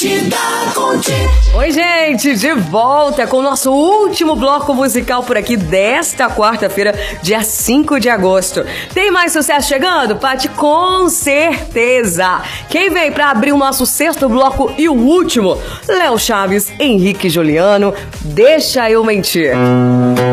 Oi, gente, de volta com o nosso último bloco musical por aqui desta quarta-feira, dia 5 de agosto. Tem mais sucesso chegando, Paty? Com certeza! Quem vem pra abrir o nosso sexto bloco e o último? Léo Chaves, Henrique e Juliano, Deixa Eu Mentir.